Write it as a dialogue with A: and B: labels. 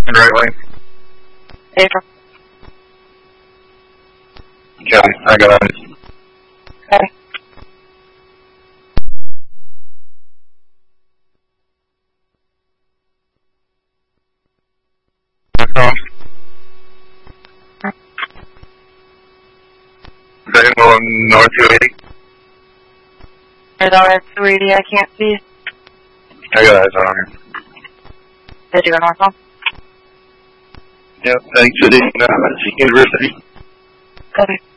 A: And right lane.
B: April.
A: Copy. I got it.
B: Okay.
A: Second on North 280.
B: Is all right, 280, I can't see.
A: I got eyes on him.
B: Did you go north on?
A: Yep, thanks for the University.
B: Copy.